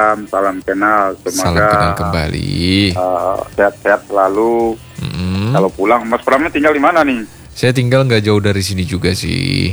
salam kenal. Salam kenal Semoga kembali. sehat-sehat selalu. Kalau pulang, Mas Pramnya tinggal di mana nih? Saya tinggal nggak jauh dari sini juga sih.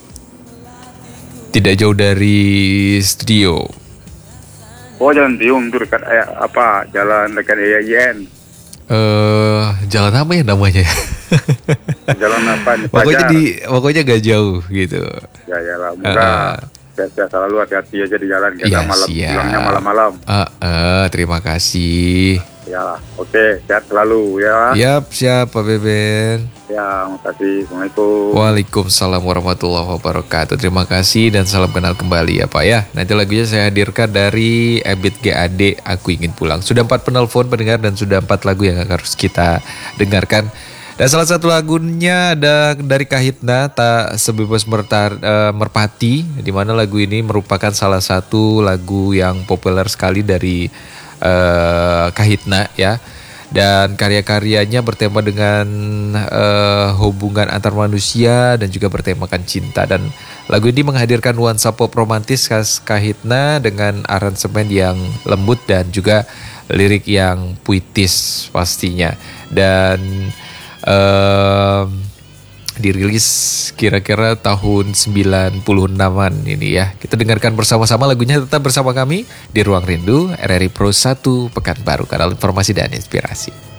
Tidak jauh dari studio. Oh, Jalan Tiung, itu dekat Jalan dekat EIN. Jalan apa ya namanya? Jalan apa nih? Pokoknya gak jauh gitu. Ya lah, semoga sehat-sehat selalu, hati-hati aja di jalan. Kita pulangnya malam-malam. Terima kasih. Ya, oke, sehat selalu ya. Siap Pak Beben. Ya, makasih. Assalamualaikum. Waalaikumsalam warahmatullahi wabarakatuh. Terima kasih dan salam kenal kembali ya Pak ya. Nanti lagunya saya hadirkan dari Ebit GAD, Aku Ingin Pulang. Sudah 4 penelpon pendengar dan sudah 4 lagu yang harus kita dengarkan. Dan salah satu lagunya ada dari Kahitna, Tak Sebebas Merpati, di mana lagu ini merupakan salah satu lagu yang populer sekali dari Kahitna ya. Dan karya-karyanya bertema dengan hubungan antar manusia dan juga bertemakan cinta. Dan lagu ini menghadirkan nuansa pop romantis khas Kahitna dengan aransemen yang lembut dan juga lirik yang puitis pastinya. Dan dirilis kira-kira tahun 96-an ini ya. Kita dengarkan bersama-sama lagunya, tetap bersama kami di Ruang Rindu RRI Pro 1 Pekanbaru, kanal informasi dan inspirasi.